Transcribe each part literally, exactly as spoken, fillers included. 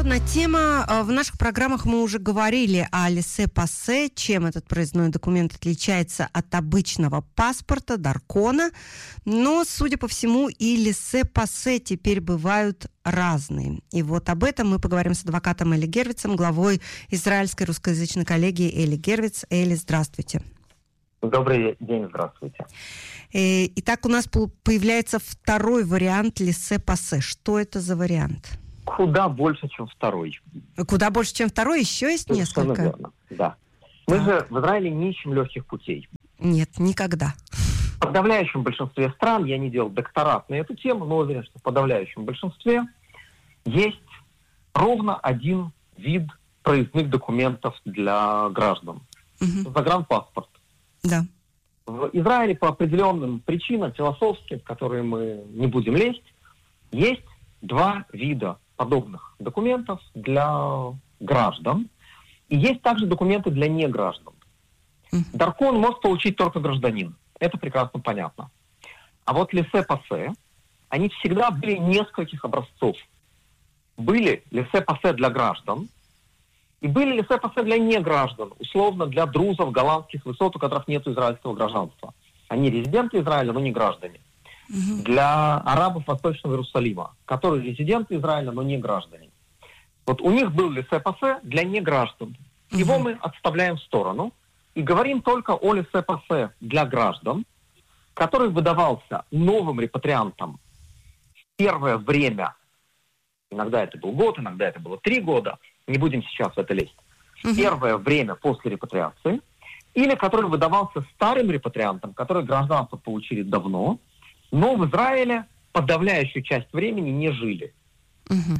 одна тема. В наших программах мы уже говорили о лессе-пассе, чем этот проездной документ отличается от обычного паспорта, даркона. Но, судя по всему, и лессе-пассе теперь бывают разные. И вот об этом мы поговорим с адвокатом Эли Гервицем, главой израильской русскоязычной коллегии Эли Гервиц. Эли, здравствуйте. Добрый день, здравствуйте. Итак, у нас появляется второй вариант лессе-пассе. Что это за вариант? Куда больше, чем второй. Куда больше, чем второй? Еще есть Совершенно несколько? верно, да. Мы Так. же в Израиле не ищем легких путей. Нет, никогда. В подавляющем большинстве стран, я не делал докторат на эту тему, но уверен, что в подавляющем большинстве есть ровно один вид проездных документов для граждан. Угу. Загранпаспорт. Да. В Израиле по определенным причинам философским, в которые мы не будем лезть, есть два вида подобных документов для граждан. И есть также документы для неграждан. Mm-hmm. Даркон может получить только гражданин. Это прекрасно понятно. А вот лессе-пассе, они всегда были нескольких образцов. Были лессе-пассе для граждан, и были лессе-пассе для неграждан, условно для друзов голландских высот, у которых нет израильского гражданства. Они резиденты Израиля, но не граждане. Mm-hmm. Для арабов Восточного Иерусалима, которые резиденты Израиля, но не граждане. Вот у них был лессе-пассе для неграждан. Mm-hmm. Его мы отставляем в сторону и говорим только о лессе-пассе для граждан, который выдавался новым репатриантам в первое время. Иногда это был год, иногда это было три года. Не будем сейчас в это лезть. Mm-hmm. Первое время после репатриации. Или который выдавался старым репатриантам, которые гражданство получили давно, но в Израиле подавляющую часть времени не жили. Mm-hmm.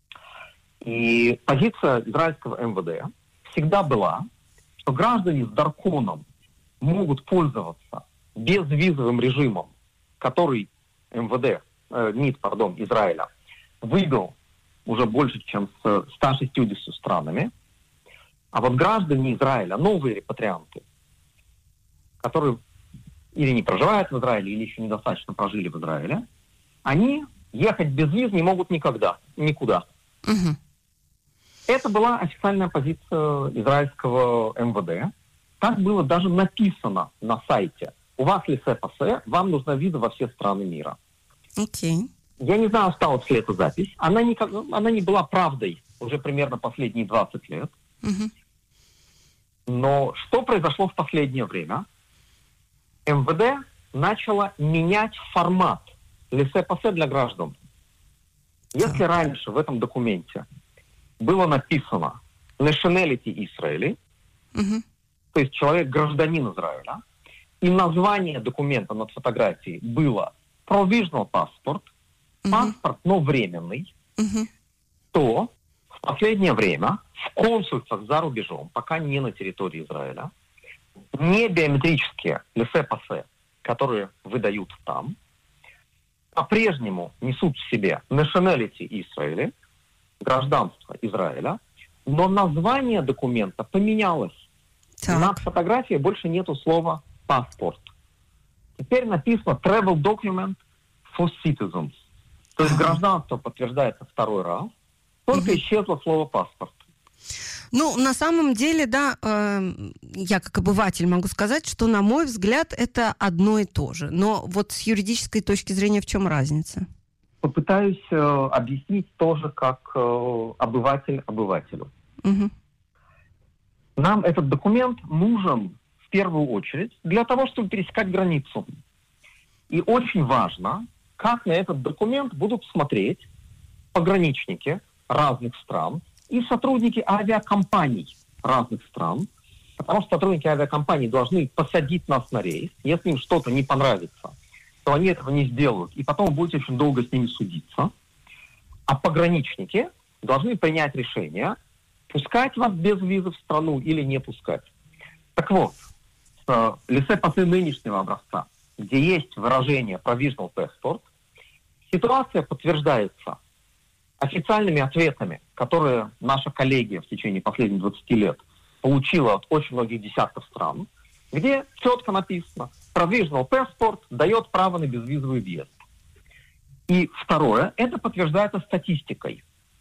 И позиция израильского эм вэ дэ всегда была, что граждане с дарконом могут пользоваться безвизовым режимом, который эм вэ дэ, э, МИД, пардон, Израиля вывел уже больше, чем с ста шестьюдесятью странами. А вот граждане Израиля, новые репатрианты, которые или не проживают в Израиле, или еще недостаточно прожили в Израиле, они ехать без виз не могут никогда, никуда. Угу. Это была официальная позиция израильского эм вэ дэ. Так было даже написано на сайте. У вас лессе-пассе, вам нужна виза во все страны мира. Окей. Я не знаю, осталась ли эта запись. Она не, она не была правдой уже примерно последние двадцать лет. Угу. Но что произошло в последнее время? эм вэ дэ начала менять формат лессе-пассе для граждан. Если раньше в этом документе было написано nationality Israeli, угу. то есть человек гражданин Израиля, и название документа над фотографией было provisional passport, угу. паспорт, но временный, угу. то в последнее время в консульствах за рубежом, пока не на территории Израиля, не биометрические лессе-пассе, которые выдают там, по-прежнему несут в себе nationality Israeli, гражданство Израиля, но название документа поменялось. Так. На фотографии больше нету слова «паспорт». Теперь написано «travel document for citizens». То есть гражданство подтверждается второй раз, только mm-hmm. исчезло слово «паспорт». Ну, на самом деле, да, э, я как обыватель могу сказать, что, на мой взгляд, это одно и то же. Но вот с юридической точки зрения в чем разница? Попытаюсь э, объяснить тоже как э, обыватель обывателю. Угу. Нам этот документ нужен в первую очередь для того, чтобы пересекать границу. И очень важно, как на этот документ будут смотреть пограничники разных стран и сотрудники авиакомпаний разных стран, потому что сотрудники авиакомпаний должны посадить нас на рейс. Если им что-то не понравится, то они этого не сделают, и потом будете очень долго с ними судиться. А пограничники должны принять решение, пускать вас без визы в страну или не пускать. Так вот, с лессе-пассе нынешнего образца, где есть выражение provisional passport, ситуация подтверждается официальными ответами, которые наша коллегия в течение последних двадцати лет получила от очень многих десятков стран, где четко написано, provisional passport дает право на безвизовый въезд. И второе, это подтверждается статистикой.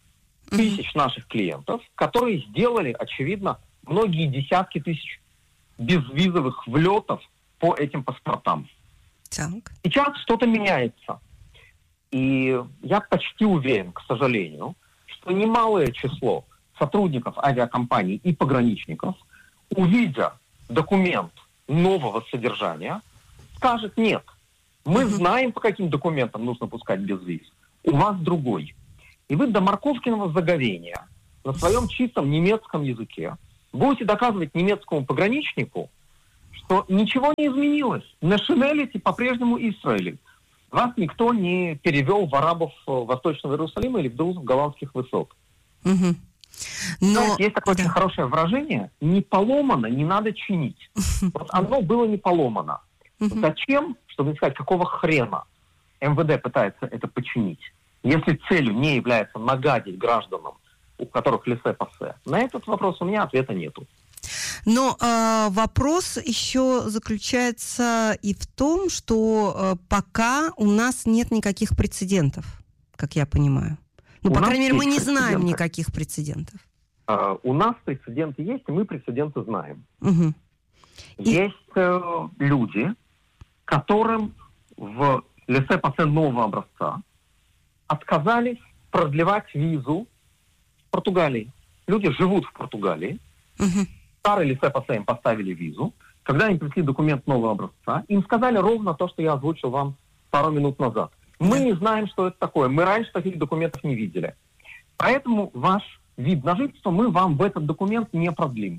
тысяч наших клиентов, которые сделали, очевидно, многие десятки тысяч безвизовых влетов по этим паспортам. Так. Сейчас что-то меняется. И я почти уверен, к сожалению, что немалое число сотрудников авиакомпаний и пограничников, увидя документ нового содержания, скажет: нет, мы знаем, по каким документам нужно пускать без виз. У вас другой. И вы до морковкиного заговения на своем чистом немецком языке будете доказывать немецкому пограничнику, что ничего не изменилось. Nationality по-прежнему Израиль. Вас никто не перевел в арабов Восточного Иерусалима или в друзов голландских высот. Угу. Но... Знаете, есть такое да. очень хорошее выражение: не поломано, не надо чинить. Вот оно было не поломано. Зачем, чтобы не сказать, какого хрена эм вэ дэ пытается это починить, если целью не является нагадить гражданам, у которых лессе-пассе? На этот вопрос у меня ответа нету. Но э, вопрос еще заключается и в том, что э, пока у нас нет никаких прецедентов, как я понимаю. Ну, у по крайней мере, мы не знаем прецеденты. никаких прецедентов. Uh, у нас прецеденты есть, и мы прецеденты знаем. Угу. Есть э, люди, которым в лессе-пассе нового образца отказались продлевать визу в Португалии. Люди живут в Португалии. Угу. Старый лессе-пассе им поставили визу. Когда им пришли документ нового образца, им сказали ровно то, что я озвучил вам пару минут назад. Мы не знаем, что это такое. Мы раньше таких документов не видели. Поэтому ваш вид на жительство мы вам в этот документ не продлим.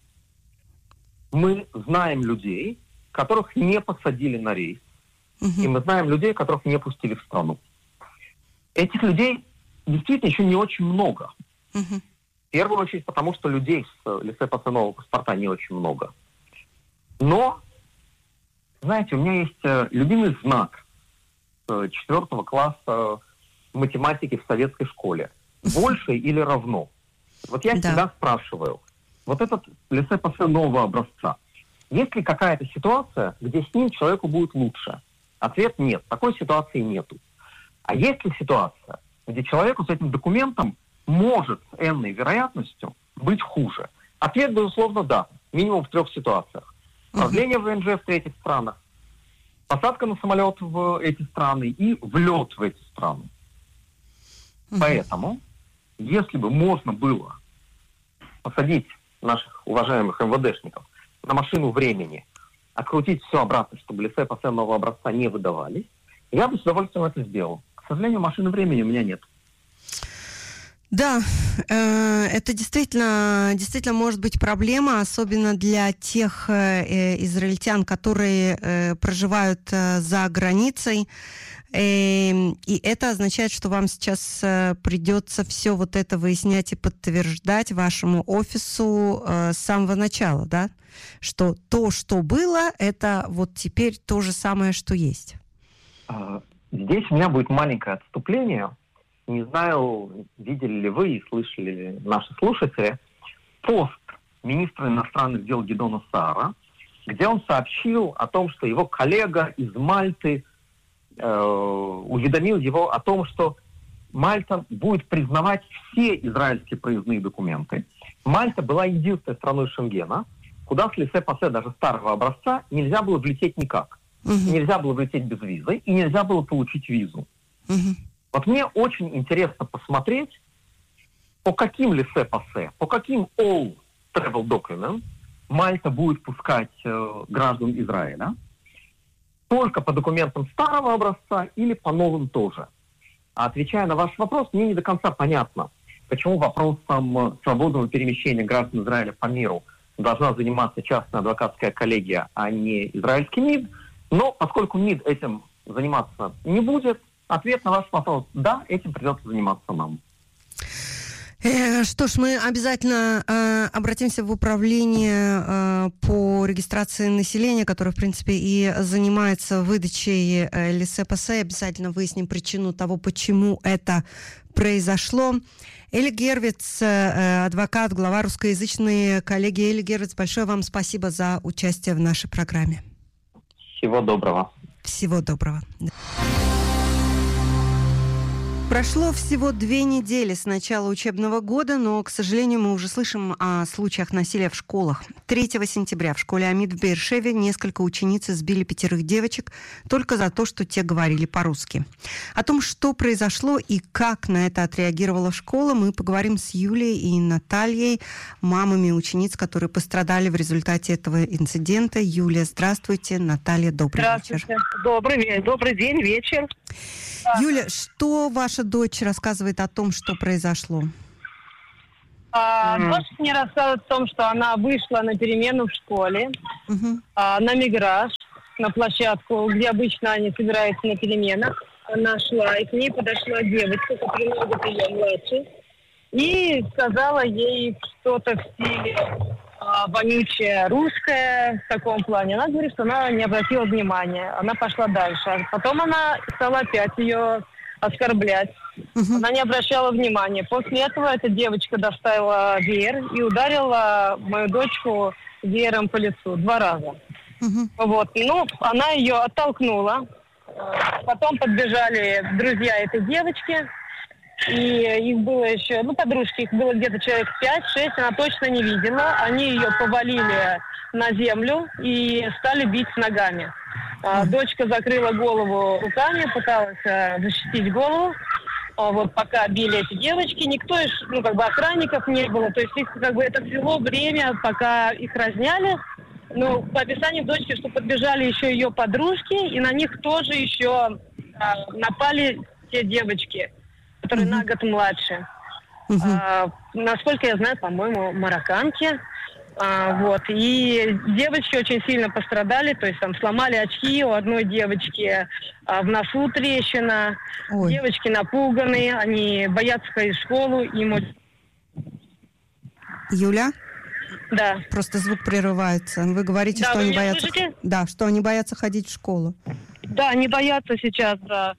Мы знаем людей, которых не посадили на рейс. Угу. И мы знаем людей, которых не пустили в страну. Этих людей действительно еще не очень много. Угу. В первую очередь потому, что людей с лессе-пассе нового паспорта не очень много. Но, знаете, у меня есть э, любимый знак с четвертого класса математики в советской школе. Больше или равно? Вот я Да. всегда спрашиваю, вот этот лессе-пассе нового образца, есть ли какая-то ситуация, где с ним человеку будет лучше? Ответ – нет, такой ситуации нету. А есть ли ситуация, где человеку с этим документом может с энной вероятностью быть хуже? Ответ, безусловно, да. Минимум в трех ситуациях. Продление вэ эн жэ в третьих странах, посадка на самолет в эти страны и влет в эти страны. Uh-huh. Поэтому, если бы можно было посадить наших уважаемых эм вэ дэшников на машину времени, открутить все обратно, чтобы лессе-пассе нового образца не выдавались, я бы с удовольствием это сделал. К сожалению, машины времени у меня нет. Да, э, это действительно, действительно может быть проблема, особенно для тех э, израильтян, которые э, проживают э, за границей. Э, и это означает, что вам сейчас э, придется все вот это выяснять и подтверждать вашему офису э, с самого начала, да? Что то, что было, это вот теперь то же самое, что есть. Здесь у меня будет маленькое отступление. Не знаю, видели ли вы и слышали ли наши слушатели пост министра иностранных дел Гидеона Саара, где он сообщил о том, что его коллега из Мальты э, уведомил его о том, что Мальта будет признавать все израильские проездные документы. Мальта была единственной страной Шенгена, куда с лессе-пассе даже старого образца нельзя было влететь никак. Угу. Нельзя было влететь без визы и нельзя было получить визу. Угу. Вот мне очень интересно посмотреть, по каким лессе-пассе, по каким all travel documents Мальта будет пускать э, граждан Израиля. Только по документам старого образца или по новым тоже. А отвечая на ваш вопрос, мне не до конца понятно, почему вопросом свободного перемещения граждан Израиля по миру должна заниматься частная адвокатская коллегия, а не израильский МИД. Но поскольку МИД этим заниматься не будет, ответ на ваш вопрос – да, этим придется заниматься нам. Э, что ж, мы обязательно э, обратимся в управление э, по регистрации населения, которое, в принципе, и занимается выдачей э, лессе-пассе. Обязательно выясним причину того, почему это произошло. Эли Гервиц, э, адвокат, глава русскоязычной коллегии. Эли Гервиц, большое вам спасибо за участие в нашей программе. Всего доброго. Всего доброго. Прошло всего две недели с начала учебного года, но, к сожалению, мы уже слышим о случаях насилия в школах. третьего сентября в школе Амид в Бершеве несколько учениц избили пятерых девочек только за то, что те говорили по-русски. О том, что произошло и как на это отреагировала школа, мы поговорим с Юлией и Натальей, мамами учениц, которые пострадали в результате этого инцидента. Юлия, здравствуйте. Наталья, добрый здравствуйте. вечер. Добрый, добрый день, вечер. Юля, что ваша дочь рассказывает о том, что произошло? А, mm. Дочь мне рассказывает о том, что она вышла на перемену в школе, uh-huh. а, на миграж, на площадку, где обычно они собираются на переменах. Она шла, и к ней подошла девочка, которая много ее младше, и сказала ей что-то в стиле а, вонючее русское, в таком плане. Она говорит, что она не обратила внимания. Она пошла дальше. А потом она стала опять ее оскорблять. Uh-huh. Она не обращала внимания. После этого эта девочка доставила веер и ударила мою дочку веером по лицу два раза. Uh-huh. Вот. Ну, она ее оттолкнула. Потом подбежали друзья этой девочки. И их было еще, ну, подружки, их было где-то человек пять-шесть, она точно не видела. Они ее повалили на землю и стали бить ногами. А, дочка закрыла голову руками, пыталась а, защитить голову. А, вот пока били эти девочки, никто из, ну, как бы охранников не было. То есть их, как бы, это шло время, пока их разняли. Ну, по описанию дочки, что подбежали еще ее подружки, и на них тоже еще а, напали те девочки, которые uh-huh. на год младше. Uh-huh. А, насколько я знаю, по-моему, марокканки. А, вот. И девочки очень сильно пострадали, то есть там сломали очки, у одной девочки а, в носу трещина. Ой. Девочки напуганы, они боятся ходить в школу. Им... Юля? Да. Просто звук прерывается. Вы говорите, да, что вы они боятся... Слышите? Да, что они боятся ходить в школу. Да, они боятся сейчас, да.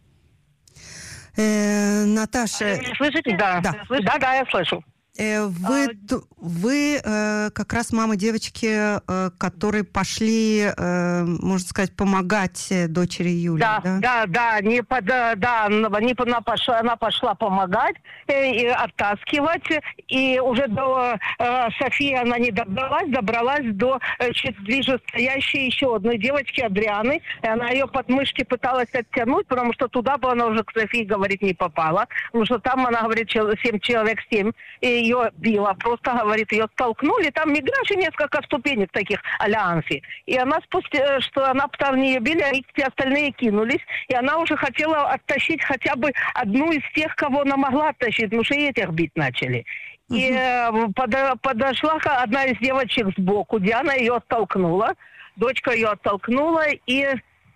Э, Наташа... Вы меня слышите? Да. Да, да, да, я слышу. Э, вы а... вы э, как раз мама девочки, э, которые пошли, э, можно сказать, помогать дочери Юли, да? Да, да, да, не под, да, не, она, пошла, она пошла помогать, э, и оттаскивать, и уже до э, Софии она не добралась, добралась до э, ближе стоящей еще одной девочки, Адрианы, и она ее под мышки пыталась оттянуть, потому что туда бы она уже к Софии, говорит, не попала, потому что там она, говорит, семь человек, семь, и ее била, просто, говорит, ее столкнули, там миграж и несколько ступенек таких а-ля Анфи. И она спустя, что она там не ее били, а все остальные кинулись, и она уже хотела оттащить хотя бы одну из тех, кого она могла оттащить, потому что и этих бить начали. Uh-huh. И э, под, подошла одна из девочек сбоку, Диана ее оттолкнула, дочка ее оттолкнула, и,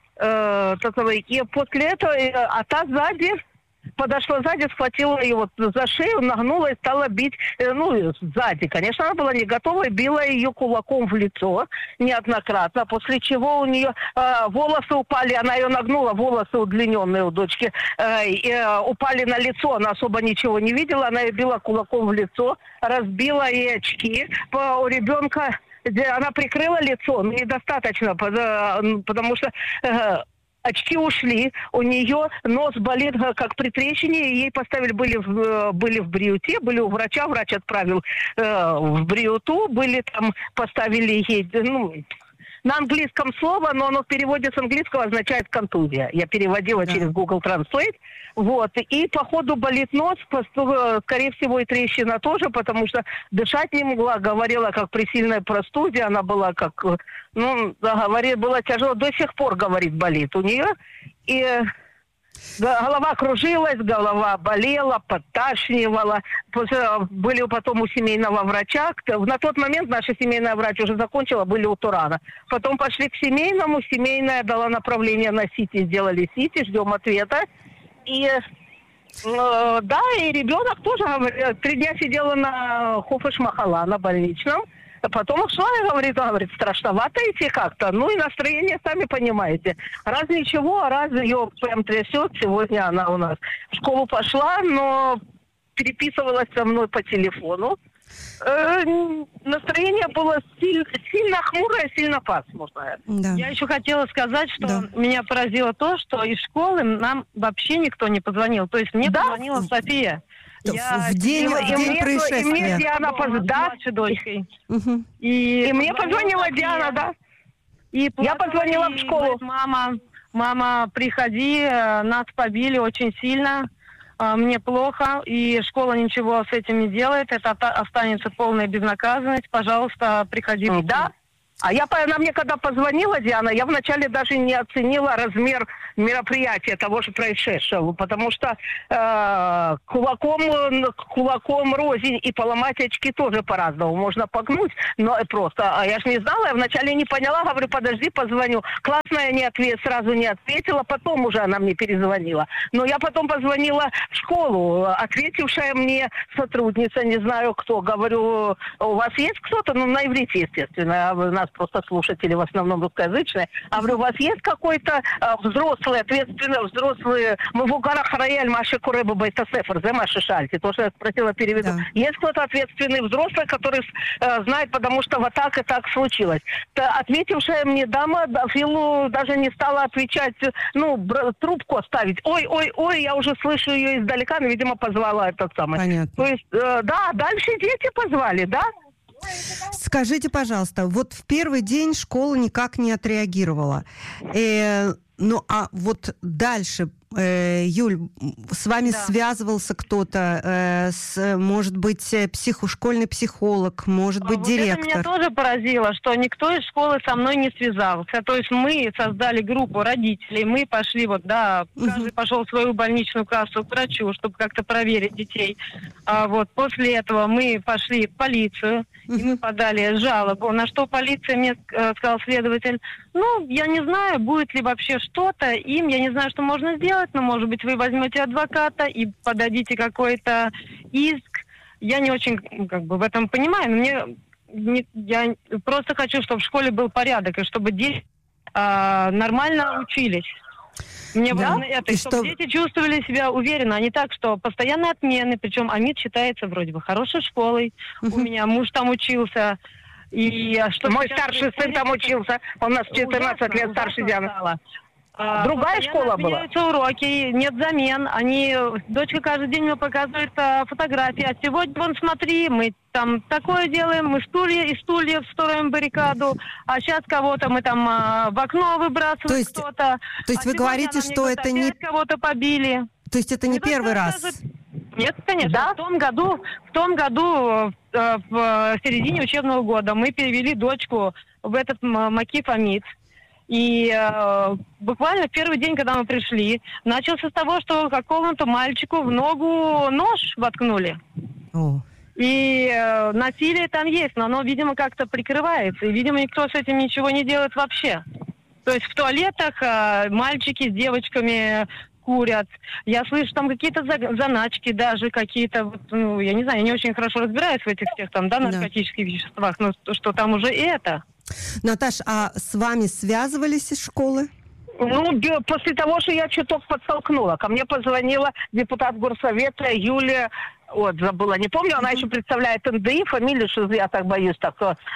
э, и после этого, а та сзади подошла сзади, схватила ее вот за шею, нагнула и стала бить, э, ну, сзади. Конечно, она была не готова, и била ее кулаком в лицо неоднократно, после чего у нее э, волосы упали, она ее нагнула, волосы удлиненные у дочки, э, и, э, упали на лицо, она особо ничего не видела, она ее била кулаком в лицо, разбила ей очки. По, у ребенка, она прикрыла лицо, но недостаточно, потому что... Э, очки ушли, у нее нос болит как при трещине, ей поставили, были в, были в бриуте, были у врача, врач отправил э, в бриуту, были там, поставили ей, ну, на английском слово, но оно в переводе с английского означает контузия. Я переводила да. через Google Translate. Вот. И по ходу болит нос, скорее всего и трещина тоже, потому что дышать не могла, говорила как при сильной простуде, она была как, ну, говорит, было тяжело, до сих пор, говорит, болит у нее. И голова кружилась, голова болела, подташнивала. Были потом у семейного врача. На тот момент наша семейная врач уже закончила, были у Турана. Потом пошли к семейному. Семейная дала направление на СИТИ, сделали СИТИ, ждем ответа. И э, да, и ребенок тоже, говорит, три дня сидела на Хофеш-Махала, на больничном. Потом шла и говорит, говорит, страшновато идти как-то. Ну и настроение, сами понимаете. Раз ничего, а раз ее прям трясет. Сегодня она у нас в школу пошла, но переписывалась со мной по телефону. Э, настроение было сильно, сильно хмурое, сильно пасмурное. Да. Я еще хотела сказать, что да. меня поразило то, что из школы нам вообще никто не позвонил. То есть мне да? позвонила София. Я в день, в день мне, происшествия. И мне Диана позвонила. Угу. И, и мне позвонила Диана, да. И я позвонила в школу. Говорит, мама, мама, приходи, нас побили очень сильно. Мне плохо, и школа ничего с этим не делает. Это останется полная безнаказанность. Пожалуйста, приходи. Да. А я, она мне когда позвонила, Диана, я вначале даже не оценила размер мероприятия того же происшедшего, потому что э, кулаком, кулаком рознь и поломать очки тоже по-разному. Можно погнуть, но просто, а я же не знала, я вначале не поняла, говорю, подожди, позвоню. Классная не ответ, сразу не ответила, потом уже она мне перезвонила. Но я потом позвонила в школу, ответившая мне сотрудница, не знаю кто, говорю, у вас есть кто-то? Ну, на иврите, естественно, у нас просто слушатели в основном русскоязычные. А говорю, у вас есть какой-то а, взрослый, ответственный, взрослый, мы в угарах рояль Маши Куреба Байтасефер, за Маши Шальти, то, что я спросила, переведу. Да. Есть кто-то ответственный взрослый, который а, знает, потому что вот так и так случилось. Та, ответившая мне дама, Филу даже не стала отвечать, ну, бр- трубку оставить. Ой, ой, ой, я уже слышу ее издалека, но, видимо, позвала этот самый. Понятно. То есть, э, да, дальше дети позвали, да? Скажите, пожалуйста, вот в первый день школа никак не отреагировала. Э, ну, а вот дальше, э, Юль, с вами да. связывался кто-то, э, с, может быть, психо, школьный психолог, может быть, вот директор? Это меня тоже поразило, что никто из школы со мной не связался. То есть мы создали группу родителей, мы пошли, вот, да, каждый угу. пошел в свою больничную кассу к врачу, чтобы как-то проверить детей. А вот после этого мы пошли в полицию, и мы подали жалобу, на что полиция мне э, сказал следователь, ну, я не знаю, будет ли вообще что-то им, я не знаю, что можно сделать, но, может быть, вы возьмете адвоката и подадите какой-то иск. Я не очень, как бы, в этом понимаю, но мне, не, я просто хочу, чтобы в школе был порядок, и чтобы дети э, нормально учились. Мне да? важно это, и чтобы что... дети чувствовали себя уверенно, а не так, что постоянные отмены, причем АМИД считается вроде бы хорошей школой, uh-huh. у меня муж там учился. И что мой старший сын там учился, он у нас четырнадцать ужасно, лет старше Дианы. А, другая школа была? Уроки, нет замен. Они, дочка каждый день мне показывает а, фотографии. А сегодня, вон, смотри, мы там такое делаем, мы стулья и стульев строим баррикаду, а сейчас кого-то мы там а, в окно выбрасываем, то есть, кто-то. То есть а вы говорите, что это не... кого-то побили. То есть это не, не первый раз? Даже... Нет, конечно. Да? В том году, в том году, э, в середине учебного года мы перевели дочку в этот МАКИФ АМИД. И э, буквально в первый день, когда мы пришли, начался с того, что какому-то мальчику в ногу нож воткнули. О. И э, насилие там есть, но оно, видимо, как-то прикрывается. И, видимо, никто с этим ничего не делает вообще. То есть в туалетах э, мальчики с девочками курят. Я слышу, там какие-то заначки даже, какие-то, ну, я не знаю, я не очень хорошо разбираюсь в этих всех там, да, наркотических да. веществах, но что там уже и это. Наташ, а с вами связывались из школы? Ну, после того, что я чуток подтолкнула. Ко мне позвонила депутат горсовета Юлия, вот, забыла, не помню, она еще представляет эн дэ и, фамилию, что я так боюсь так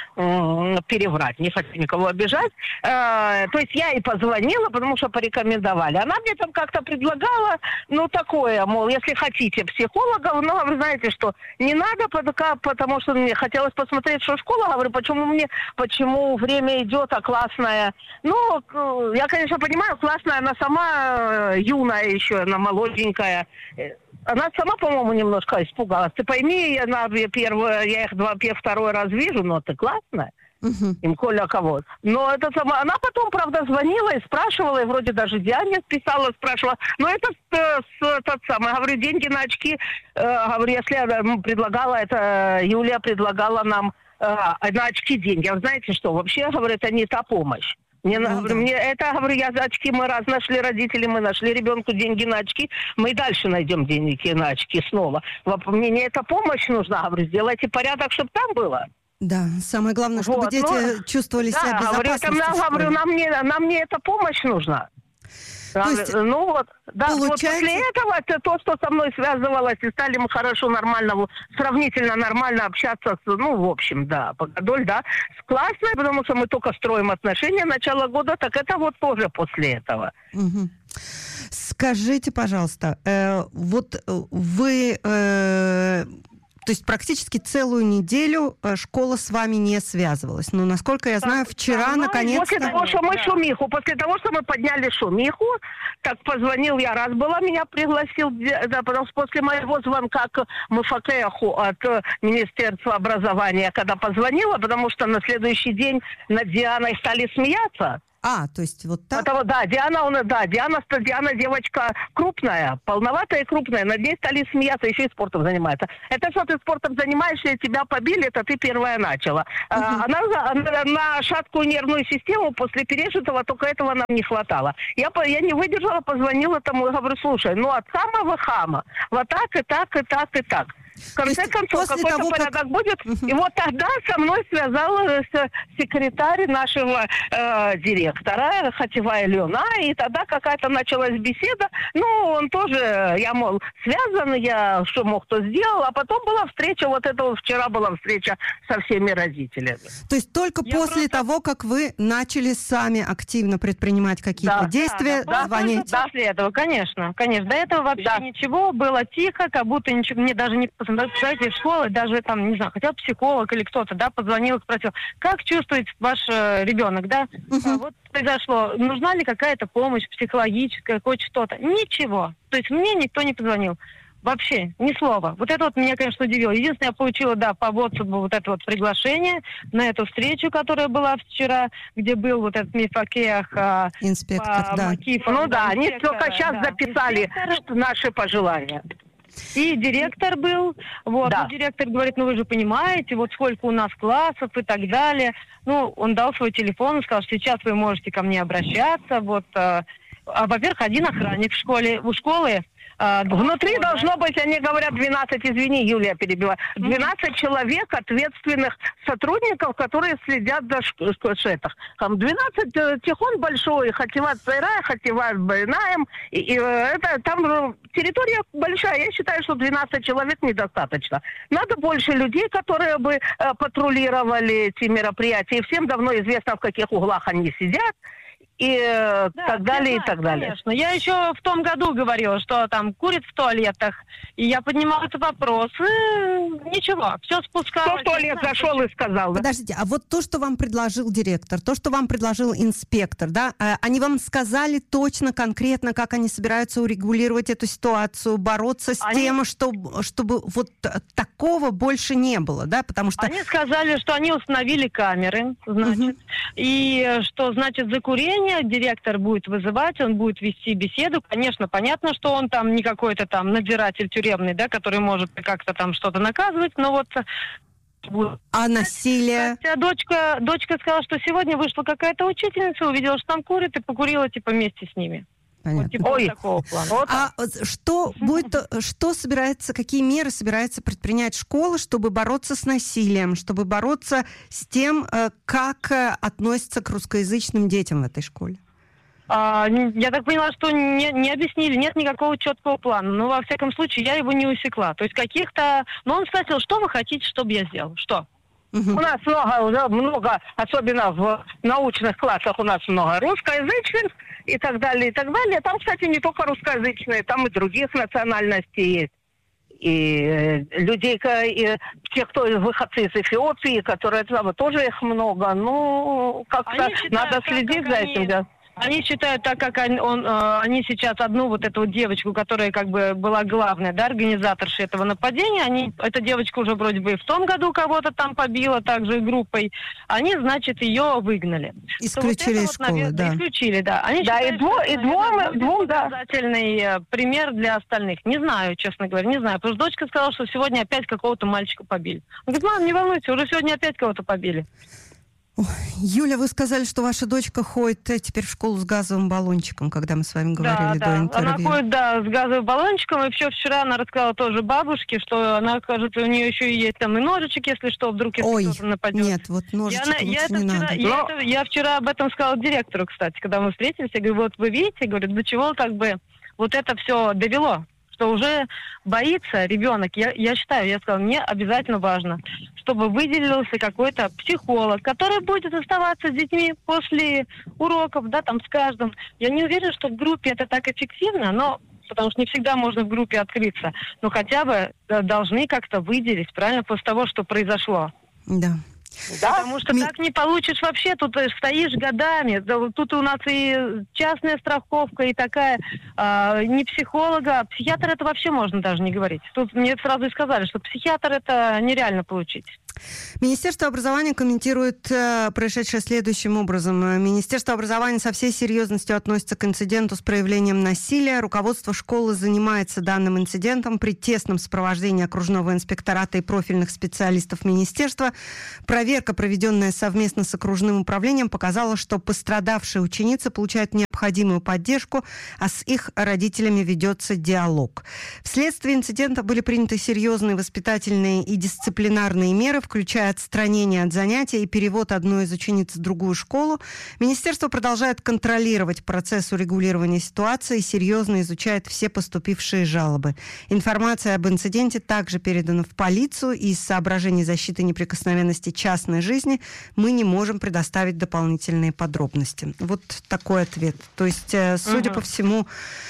м- переврать, не хочу никого обижать. Э- то есть я ей позвонила, потому что порекомендовали. Она мне там как-то предлагала, ну, такое, мол, если хотите психологов, но вы знаете, что не надо, пока, потому что мне хотелось посмотреть, что школа, говорю, почему мне, почему время идет, а классная. Ну, я, конечно, понимаю, классная, она сама юная еще, она молоденькая. Она сама, по-моему, немножко испугалась. Ты пойми, она первую, я их два, второй раз вижу, но ты классная. Uh-huh. Им коля кого. Но это сама, она потом, правда, звонила и спрашивала, и вроде даже Диане писала, спрашивала. Но это с, тот самый, говорю, деньги на очки, э, говорю, если я предлагала, это Юлия предлагала нам э, на очки деньги. А вы знаете что, вообще, говорю, это не та помощь. Мне, ну, говорю, да. мне это, говорю, я за очки, мы раз нашли родители, мы нашли ребенку деньги на очки, мы и дальше найдем деньги на очки снова. Мне не эта помощь нужна, говорю, сделайте порядок, чтобы там было. Да, самое главное, чтобы вот, дети ну, чувствовали да, себя в безопасности. Говорю, нам, говорю, нам, не, нам не эта помощь нужна. То есть, ну вот, да, получается... вот после этого это то, что со мной связывалось, и стали мы хорошо, нормально, сравнительно нормально общаться, с, ну, в общем, да, Погодоль, да, с классной, потому что мы только строим отношения начала года, так это вот тоже после этого. Угу. Скажите, пожалуйста, э, вот вы... Э, То есть практически целую неделю школа с вами не связывалась. Но, насколько я знаю, вчера да, наконец-то... После того, что мы да. шумиху, после того, что мы подняли шумиху, так позвонил я, раз была, меня пригласил, да, потому что после моего звонка к МФКеху от Министерства образования, когда позвонила, потому что на следующий день над Дианой стали смеяться. А, то есть вот так? Потому, да, Диана, он, да, Диана, Диана девочка крупная, полноватая и крупная, над ней стали смеяться, еще и спортом занимается. Это что ты спортом занимаешься, и тебя побили, это ты первая начала. Uh-huh. А, она, она на шаткую нервную систему после пережитого, только этого нам не хватало. Я, я не выдержала, позвонила тому и говорю, слушай, ну от самого хама, вот так и так, и так, и так. В конце концов, какой-то того, порядок как... будет. Uh-huh. И вот тогда со мной связалась секретарь нашего э, директора, Хативая Лена, и тогда какая-то началась беседа. Ну, он тоже, я, мол, связан, я что мог, то сделал. А потом была встреча, вот это вот вчера была встреча со всеми родителями. То есть только я после просто... того, как вы начали сами активно предпринимать какие-то да, действия, да, да, звонить? Да, после этого, конечно, конечно. До этого вообще да. ничего, было тихо, как будто ничего, мне даже не... Представляете, из школы, даже там, не знаю, хотя психолог или кто-то, да, позвонил, спросил, как чувствует ваш э, ребенок, да, uh-huh. а, вот произошло, нужна ли какая-то помощь психологическая, хоть что-то, ничего, то есть мне никто не позвонил, вообще, ни слова, вот это вот меня, конечно, удивило, единственное, я получила, да, по WhatsApp вот это вот приглашение на эту встречу, которая была вчера, где был вот этот Мифакех, а, инспектор, по, да, Макифа, ну да, они только сейчас да, записали инспектор... наши пожелания. И директор был, вот, да. и директор говорит, ну вы же понимаете, вот сколько у нас классов и так далее. Ну, он дал свой телефон и сказал, что сейчас вы можете ко мне обращаться, вот, а, а, во-первых, один охранник в школе, у школы. А, Внутри школы, должно да? быть, они говорят, двенадцать, извини, Юлия перебиваю, двенадцать mm-hmm. человек, ответственных сотрудников, которые следят за школшетах. Там двенадцать, Тихон большой, Хативат Сайрай, Хативат Байнаем, и, и это там территория большая, я считаю, что двенадцать человек недостаточно. Надо больше людей, которые бы э, патрулировали эти мероприятия, и всем давно известно, в каких углах они сидят. И да, так далее, знаю, и так далее. Конечно. Я еще в том году говорила, что там курят в туалетах. И я поднимала этот вопрос. И ничего, все спускалось. Кто в туалет зашел и сказал. Да? Подождите, а вот то, что вам предложил директор, то, что вам предложил инспектор, да, они вам сказали точно, конкретно, как они собираются урегулировать эту ситуацию, бороться с они... тем, чтобы, чтобы вот такого больше не было, да, потому что... Они сказали, что они установили камеры, значит, угу. и что, значит, за курение директор будет вызывать, он будет вести беседу. Конечно, понятно, что он там не какой-то там надзиратель тюремный, да, который может как-то там что-то наказывать, но вот... А насилие? Хотя дочка, дочка сказала, что сегодня вышла какая-то учительница, увидела, что там курят, и покурила типа вместе с ними. Понятно. Вот, типа, Ой, вот такого плана. Вот. А что будет, что собирается, какие меры собирается предпринять школа, чтобы бороться с насилием, чтобы бороться с тем, как относятся к русскоязычным детям в этой школе? А, я так поняла, что не, не объяснили, нет никакого четкого плана. Но, во всяком случае, я его не усекла. То есть каких-то... Но он спросил, что вы хотите, чтобы я сделал? Что? Угу. У нас много, уже много, особенно в научных классах, у нас много русскоязычных и так далее, и так далее. Там, кстати, не только русскоязычные, там и других национальностей есть. И э, людей, и те, кто выходцы из Эфиопии, которые там, тоже их много. Ну, как-то считают, надо следить за этим, да. Они считают, так как он, он, э, они сейчас одну вот эту вот девочку, которая как бы была главной, да, организаторшей этого нападения, они, эта девочка уже вроде бы и в том году кого-то там побила, также группой, они, значит, ее выгнали. Исключили вот из вот, школы, наверное, да. Исключили, да. Они да, считают, и, дво, что, и двум, наверное, двум, да. показательный пример для остальных. Не знаю, честно говоря, не знаю. Потому что дочка сказала, что сегодня опять какого-то мальчика побили. Он говорит, мам, не волнуйся, уже сегодня опять кого-то побили. Юля, вы сказали, что ваша дочка ходит теперь в школу с газовым баллончиком, когда мы с вами говорили да, до да. интервью. Она ходит, да, с газовым баллончиком, и еще вчера она рассказала тоже бабушке, что она, кажется, у нее еще есть там и ножичек, если что, вдруг если Ой, кто-то нападет. нет, вот ножичек я, лучше я не вчера, надо. Я, Но... это, я вчера об этом сказала директору, кстати, когда мы встретились. Я говорю, вот вы видите, говорю, до чего как бы вот это все довело, что уже боится ребенок. Я, я считаю, я сказала, мне обязательно важно, чтобы выделился какой-то психолог, который будет оставаться с детьми после уроков, да, там с каждым. Я не уверена, что в группе это так эффективно, но потому что не всегда можно в группе открыться, но хотя бы должны как-то выделить, правильно, после того, что произошло. Да. Да? Потому что Ми... так не получишь вообще, тут стоишь годами. Тут у нас и частная страховка, и такая, э, не психолога, а психиатр это вообще можно даже не говорить. Тут мне сразу и сказали, что психиатр это нереально получить. Министерство образования комментирует э, происшедшее следующим образом. Министерство образования со всей серьезностью относится к инциденту с проявлением насилия. Руководство школы занимается данным инцидентом при тесном сопровождении окружного инспектората и профильных специалистов министерства. Проверка, проведенная совместно с окружным управлением, показала, что пострадавшие ученицы получают необходимую поддержку, а с их родителями ведется диалог. Вследствие инцидента были приняты серьезные воспитательные и дисциплинарные меры, включая отстранение от занятий и перевод одной из учениц в другую школу. Министерство продолжает контролировать процесс урегулирования ситуации и серьезно изучает все поступившие жалобы. Информация об инциденте также передана в полицию, и из соображений защиты неприкосновенности частной жизни мы не можем предоставить дополнительные подробности. Вот такой ответ. То есть, судя угу. по всему,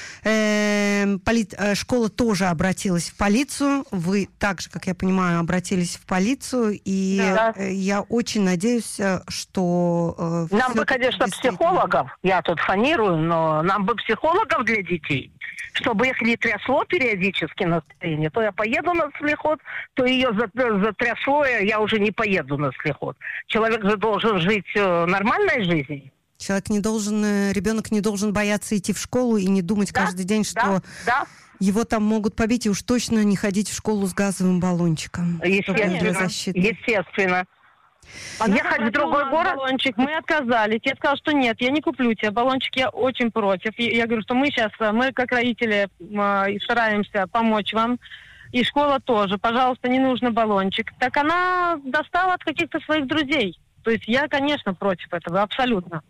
Э, поли... школа тоже обратилась в полицию. Вы также, как я понимаю, обратились в полицию. И да. я очень надеюсь, что... Э, нам бы, конечно, действительно... психологов. Я тут фонирую, но нам бы психологов для детей. Чтобы их не трясло периодически настроение. То я поеду на слихот, то ее затрясло, и я уже не поеду на слихот. Человек же должен жить нормальной жизнью. Человек не должен, ребенок не должен бояться идти в школу и не думать да, каждый день, что да, да. его там могут побить, и уж точно не ходить в школу с газовым баллончиком. Естественно. Естественно. Она ехать в другой город? Баллончик. Мы отказались. Я сказала, что нет, я не куплю тебе баллончик, я очень против. Я говорю, что мы сейчас, мы как родители стараемся помочь вам. И школа тоже. Пожалуйста, не нужно баллончик. Так она достала от каких-то своих друзей. То есть я, конечно, против этого, абсолютно.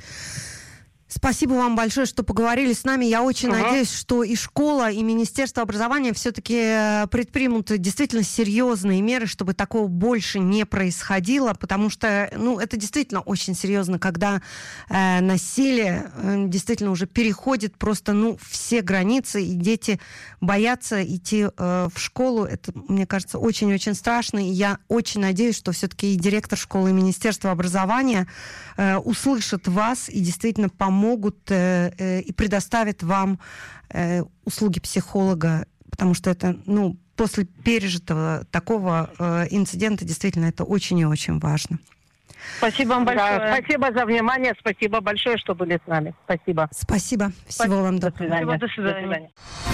Спасибо вам большое, что поговорили с нами. Я очень uh-huh. надеюсь, что и школа, и Министерство образования все-таки предпримут действительно серьезные меры, чтобы такого больше не происходило, потому что, ну, это действительно очень серьезно, когда э, насилие э, действительно уже переходит просто, ну, все границы, и дети боятся идти э, в школу. Это, мне кажется, очень-очень страшно, и я очень надеюсь, что все-таки и директор школы, и Министерство образования э, услышат вас и действительно помогут могут э, э, и предоставят вам э, услуги психолога, потому что это, ну, после пережитого такого э, инцидента действительно это очень и очень важно. Спасибо вам большое. Да, спасибо за внимание, спасибо большое, что были с нами. Спасибо. Спасибо. Всего спасибо. вам доброго. До свидания. До свидания.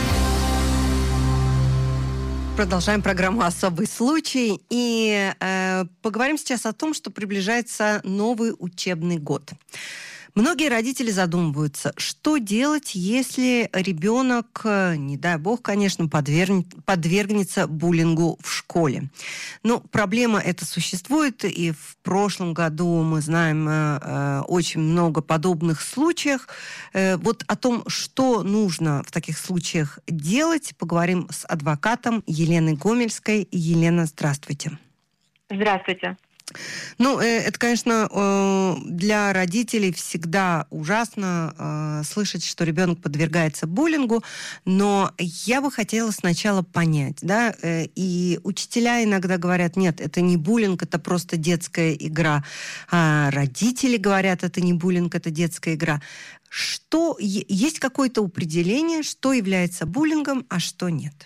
Продолжаем программу «Особый случай» и э, поговорим сейчас о том, что приближается новый учебный год. Многие родители задумываются, что делать, если ребенок, не дай бог, конечно, подвергнет, подвергнется буллингу в школе. Но проблема эта существует, и в прошлом году мы знаем э, очень много подобных случаев. Э, вот о том, что нужно в таких случаях делать, поговорим с адвокатом Еленой Гомельской. Елена, здравствуйте. Здравствуйте. Ну, это, конечно, для родителей всегда ужасно слышать, что ребенок подвергается буллингу, но я бы хотела сначала понять, да, и учителя иногда говорят, нет, это не буллинг, это просто детская игра, а родители говорят, это не буллинг, это детская игра. Что, есть какое-то определение, что является буллингом, а что нет?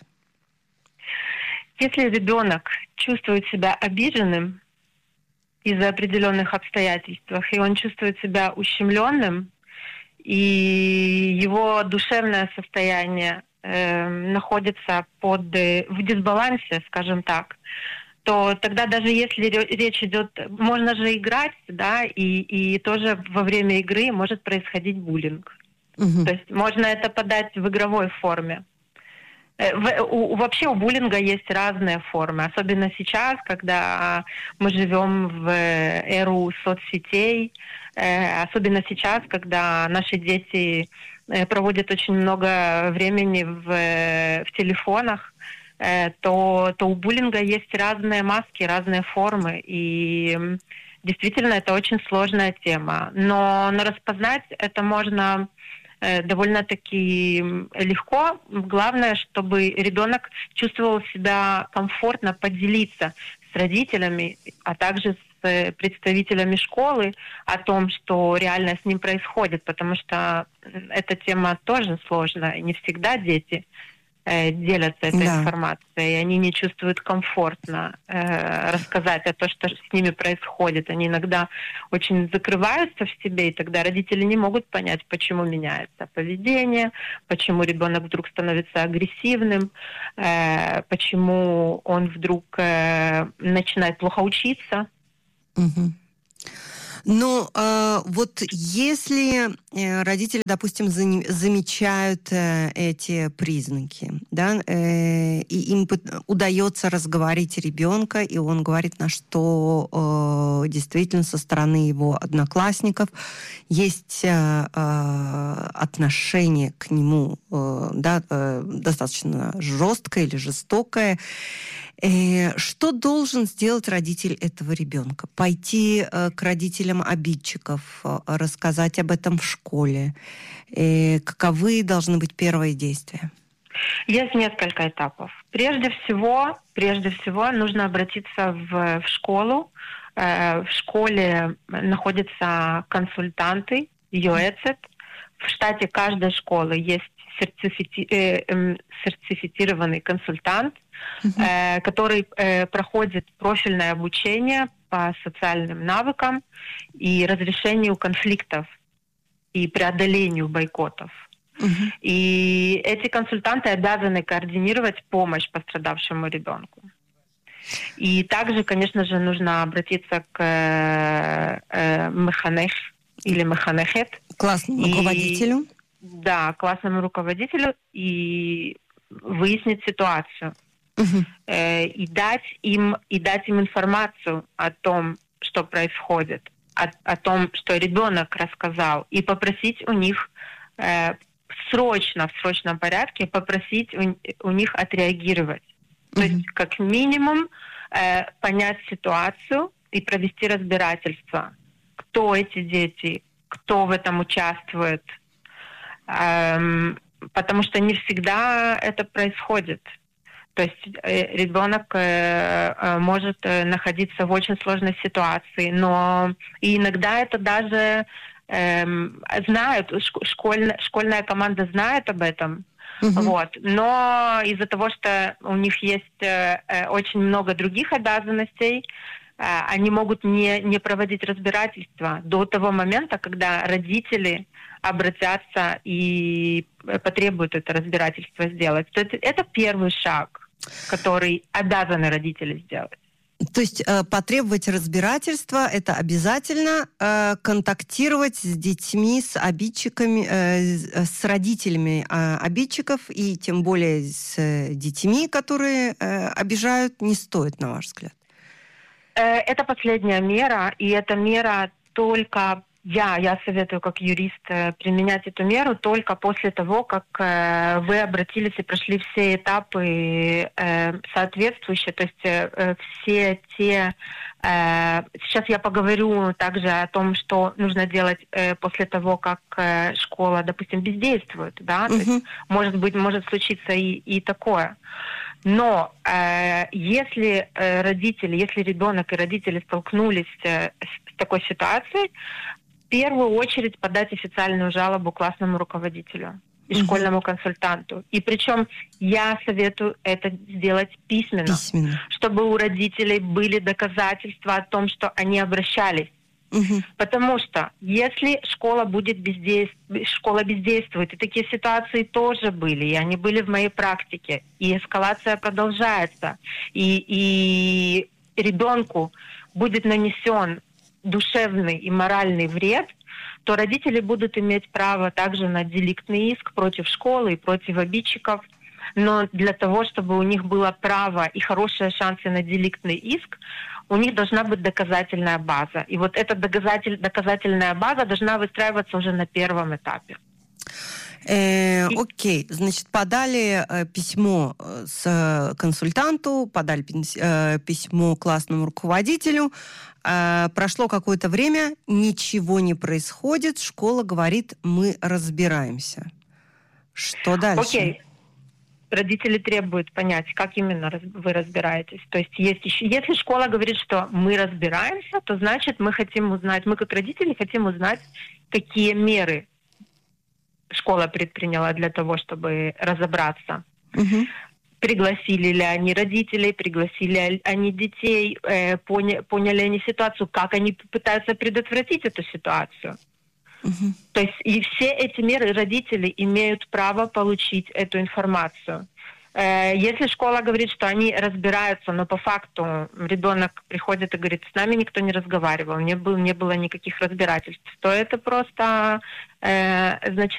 Если ребенок чувствует себя обиженным из-за определенных обстоятельств, и он чувствует себя ущемленным, и его душевное состояние э, находится под, в дисбалансе, скажем так, то тогда даже если речь идет, можно же играть, да, и, и тоже во время игры может происходить буллинг. Угу. То есть можно это подать в игровой форме. В, у, вообще у буллинга есть разные формы, особенно сейчас, когда мы живем в эру соцсетей, э, особенно сейчас, когда наши дети проводят очень много времени в, в телефонах, э, то, то у буллинга есть разные маски, разные формы, и действительно это очень сложная тема. Но, но распознать это можно довольно-таки легко. Главное, чтобы ребенок чувствовал себя комфортно поделиться с родителями, а также с представителями школы о том, что реально с ним происходит, потому что эта тема тоже сложная. Не всегда дети э, делятся этой да. информацией, и они не чувствуют комфортно э, рассказать о том, что с ними происходит. Они иногда очень закрываются в себе, и тогда родители не могут понять, почему меняется поведение, почему ребенок вдруг становится агрессивным, э, почему он вдруг э, начинает плохо учиться. Угу. Ну, э, вот если э, родители, допустим, за, замечают э, эти признаки, да, э, и им удается разговорить ребенка, и он говорит, на что э, действительно со стороны его одноклассников есть э, э, отношение к нему э, да, э, достаточно жесткое или жестокое, что должен сделать родитель этого ребенка? Пойти э, к родителям обидчиков, э, рассказать об этом в школе? Э, каковы должны быть первые действия? Есть несколько этапов. Прежде всего, прежде всего нужно обратиться в, в школу. Э, в школе находятся консультанты, йоэцет. В штате каждой школы есть сертифици... э, э, сертифицированный консультант, Uh-huh. э, который э, проходит профильное обучение по социальным навыкам и разрешению конфликтов и преодолению бойкотов. Uh-huh. И эти консультанты обязаны координировать помощь пострадавшему ребенку. И также, конечно же, нужно обратиться к э, э, механех или механехет. Классному и, руководителю. Да, классному руководителю и выяснить ситуацию. Uh-huh. Э, и дать им и дать им информацию о том, что происходит, о, о том, что ребенок рассказал, и попросить у них э, срочно, в срочном порядке, попросить у, у них отреагировать. Uh-huh. То есть, как минимум, э, понять ситуацию и провести разбирательство. Кто эти дети, кто в этом участвует. Эм, потому что не всегда это происходит. То есть э, ребенок э, э, может э, находиться в очень сложной ситуации, но и иногда это даже э, знают, школь, школьная команда знает об этом, uh-huh. вот. Но из-за того, что у них есть э, э, очень много других обязанностей, э, они могут не, не проводить разбирательства до того момента, когда родители обратятся и потребуют это разбирательство сделать. То это, это первый шаг, который обязаны родители сделать. То есть э, потребовать разбирательства – это обязательно э, контактировать с детьми, с обидчиками, э, с родителями э, обидчиков, и тем более с э, детьми, которые э, обижают, не стоит, на ваш взгляд? Э, это последняя мера, и эта мера только... Я, я советую как юрист применять эту меру только после того, как э, вы обратились и прошли все этапы э, соответствующие, то есть э, все те... Э, сейчас я поговорю также о том, что нужно делать э, после того, как э, школа, допустим, бездействует, да, uh-huh. то есть, может быть, может случиться и, и такое. Но э, если э, родители, если ребенок и родители столкнулись э, с такой ситуацией, в первую очередь подать официальную жалобу классному руководителю и uh-huh. школьному консультанту. И причем я советую это сделать письменно, письменно, чтобы у родителей были доказательства о том, что они обращались. Uh-huh. Потому что если школа будет бездействовать, школа бездействует, и такие ситуации тоже были, и они были в моей практике, и эскалация продолжается, и, и ребенку будет нанесен душевный и моральный вред, то родители будут иметь право также на деликтный иск против школы и против обидчиков. Но для того, чтобы у них было право и хорошие шансы на деликтный иск, у них должна быть доказательная база. И вот эта доказатель, доказательная база должна выстраиваться уже на первом этапе. Э, окей, значит, подали э, письмо с консультанту, подали э, письмо классному руководителю, э, прошло какое-то время, ничего не происходит, школа говорит, мы разбираемся. Что дальше? Окей. Родители требуют понять, как именно вы разбираетесь. То есть, есть еще, если школа говорит, что мы разбираемся, то значит мы хотим узнать, мы как родители хотим узнать, какие меры школа предприняла для того, чтобы разобраться. Угу. Пригласили ли они родителей, пригласили ли они детей, э, поня, поняли они ситуацию, как они пытаются предотвратить эту ситуацию. Uh-huh. То есть и все эти меры родители имеют право получить эту информацию. Э, если школа говорит, что они разбираются, но по факту ребенок приходит и говорит, с нами никто не разговаривал, не было, не было никаких разбирательств, то это просто, э, значит,